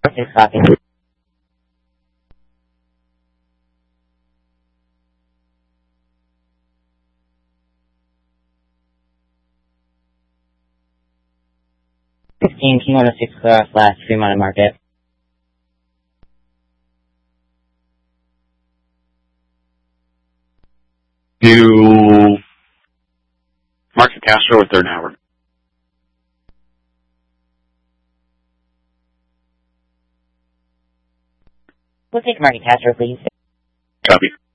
6 copy. King 106 clear off last Fremont Market. To Market Castro at 3rd Howard. We'll take Market Castro, please. Copy.